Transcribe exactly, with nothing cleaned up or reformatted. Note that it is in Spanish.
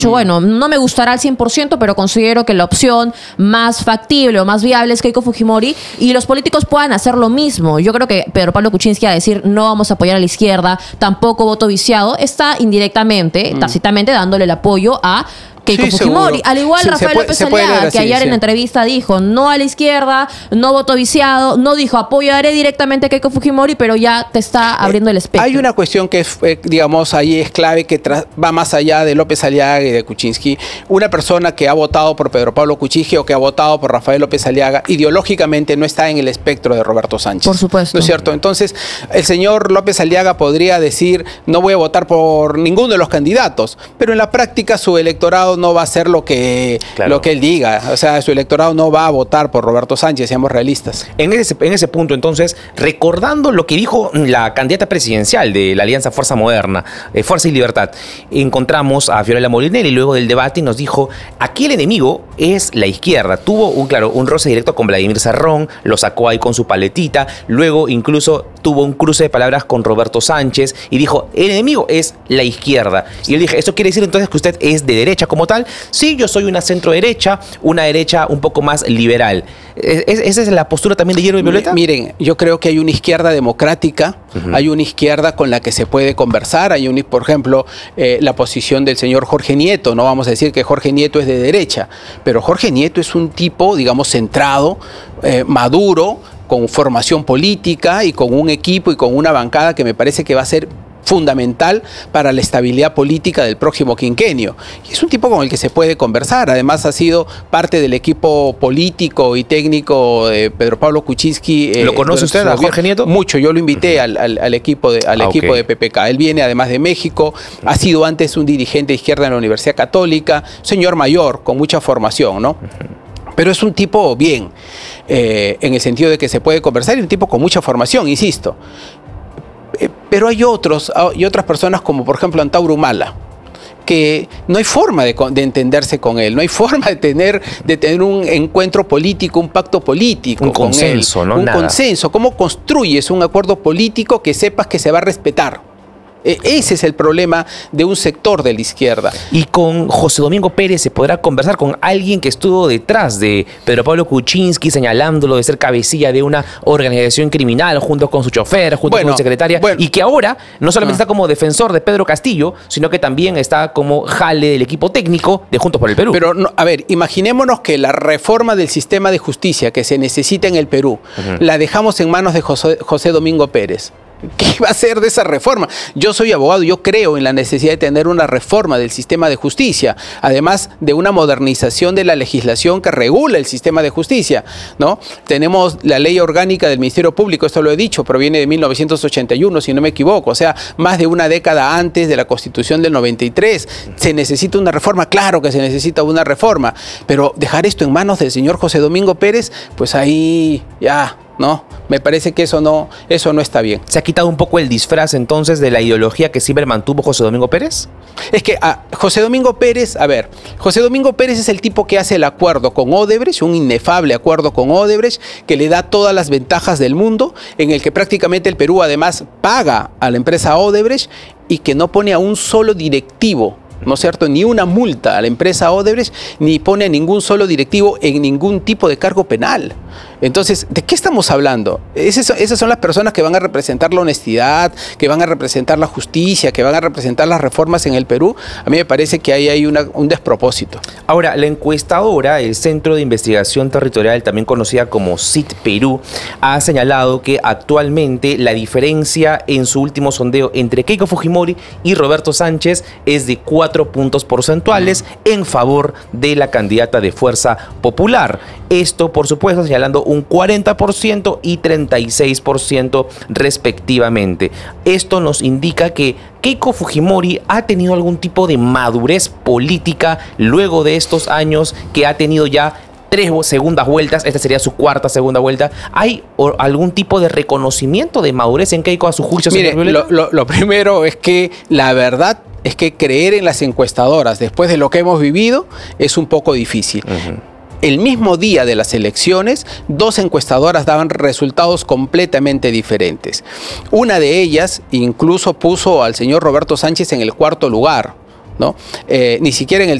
Bueno, no me gustará al cien por ciento, pero considero que la opción más factible o más viable es Keiko Fujimori y los políticos puedan hacer lo mismo. Yo creo que Pedro Pablo Kuczynski a decir no vamos a apoyar a la izquierda, tampoco voto viciado, está indirectamente, mm. tácitamente dándole el apoyo a Keiko sí, Fujimori. Seguro. Al igual sí, Rafael puede, López Aliaga, que ayer sí. en la entrevista dijo no a la izquierda, no voto viciado, no dijo apoyaré directamente a Keiko Fujimori, pero ya te está abriendo el espectro. Hay una cuestión que, eh, digamos, ahí es clave, que va más allá de López Aliaga y de Kuczynski. Una persona que ha votado por Pedro Pablo Kuczynski o que ha votado por Rafael López Aliaga, ideológicamente no está en el espectro de Roberto Sánchez. Por supuesto. ¿No es cierto? Entonces, el señor López Aliaga podría decir no voy a votar por ninguno de los candidatos, pero en la práctica su electorado no va a hacer lo que Que, claro. lo que él diga. O sea, su electorado no va a votar por Roberto Sánchez, seamos realistas. En ese, en ese punto, entonces, recordando lo que dijo la candidata presidencial de la Alianza Fuerza Moderna, eh, Fuerza y Libertad, encontramos a Fiorella Molinelli luego del debate y nos dijo, aquí el enemigo es la izquierda. Tuvo un, claro, un roce directo con Vladimir Cerrón, lo sacó ahí con su paletita, luego incluso tuvo un cruce de palabras con Roberto Sánchez y dijo, el enemigo es la izquierda. Y yo le dije, ¿eso quiere decir entonces que usted es de derecha como tal? Sí, yo soy una centro derecha, una derecha un poco más liberal. ¿Es, ¿Esa es la postura también de Hierro y Violeta? Miren, yo creo que hay una izquierda democrática, uh-huh. hay una izquierda con la que se puede conversar, hay un, por ejemplo, eh, la posición del señor Jorge Nieto, no vamos a decir que Jorge Nieto es de derecha, pero Jorge Nieto es un tipo, digamos, centrado, eh, maduro, con formación política y con un equipo y con una bancada que me parece que va a ser fundamental para la estabilidad política del próximo quinquenio. Y es un tipo con el que se puede conversar. Además ha sido parte del equipo político y técnico de Pedro Pablo Kuczynski. Eh, ¿Lo conoce usted a Jorge Nieto? Mucho. Yo lo invité uh-huh. al, al, al equipo, de, al ah, equipo okay. de P P K. Él viene además de México. Uh-huh. Ha sido antes un dirigente de izquierda en la Universidad Católica. Señor mayor, con mucha formación, ¿no? Uh-huh. Pero es un tipo bien, eh, en el sentido de que se puede conversar y un tipo con mucha formación, insisto. Pero hay otros y otras personas como por ejemplo Antauro Humala, que no hay forma de, de entenderse con él, no hay forma de tener, de tener un encuentro político, un pacto político un con consenso, él. ¿no? Un Nada. consenso. ¿Cómo construyes un acuerdo político que sepas que se va a respetar? Ese es el problema de un sector de la izquierda. Y con José Domingo Pérez se podrá conversar con alguien que estuvo detrás de Pedro Pablo Kuczynski, señalándolo de ser cabecilla de una organización criminal junto con su chofer, junto bueno, con su secretaria, bueno, y que ahora no solamente no. está como defensor de Pedro Castillo, sino que también está como jale del equipo técnico de Juntos por el Perú. Pero, no, a ver, imaginémonos que la reforma del sistema de justicia que se necesita en el Perú, uh-huh. la dejamos en manos de José, José Domingo Pérez. ¿Qué va a hacer de esa reforma? Yo soy abogado, yo creo en la necesidad de tener una reforma del sistema de justicia, además de una modernización de la legislación que regula el sistema de justicia, ¿no? Tenemos la ley orgánica del Ministerio Público, esto lo he dicho, proviene de mil novecientos ochenta y uno, si no me equivoco, o sea, más de una década antes de la Constitución del noventa y tres. ¿Se necesita una reforma? Claro que se necesita una reforma, pero dejar esto en manos del señor José Domingo Pérez, pues ahí ya... ¿no? Me parece que eso no, eso no está bien. ¿Se ha quitado un poco el disfraz entonces de la ideología que siempre mantuvo José Domingo Pérez? Es que a José Domingo Pérez, a ver, José Domingo Pérez es el tipo que hace el acuerdo con Odebrecht, un inefable acuerdo con Odebrecht, que le da todas las ventajas del mundo, en el que prácticamente el Perú además paga a la empresa Odebrecht y que no pone a un solo directivo, ¿no es cierto?, ni una multa a la empresa Odebrecht, ni pone a ningún solo directivo en ningún tipo de cargo penal. Entonces, ¿de qué estamos hablando? Esas, esas son las personas que van a representar la honestidad, que van a representar la justicia, que van a representar las reformas en el Perú. A mí me parece que ahí hay una, un despropósito. Ahora, la encuestadora, el Centro de Investigación Territorial, también conocida como C I T Perú, ha señalado que actualmente la diferencia en su último sondeo entre Keiko Fujimori y Roberto Sánchez es de cuatro puntos porcentuales en favor de la candidata de Fuerza Popular. Esto, por supuesto, señalando un cuarenta por ciento y treinta y seis por ciento respectivamente. Esto nos indica que Keiko Fujimori ha tenido algún tipo de madurez política luego de estos años que ha tenido ya tres segundas vueltas. Esta sería su cuarta segunda vuelta. ¿Hay algún tipo de reconocimiento de madurez en Keiko a su juicio? Mire, lo, lo, lo primero es que la verdad es que creer en las encuestadoras después de lo que hemos vivido es un poco difícil. Uh-huh. El mismo día de las elecciones, dos encuestadoras daban resultados completamente diferentes. Una de ellas incluso puso al señor Roberto Sánchez en el cuarto lugar, ¿no? Eh, ni siquiera en el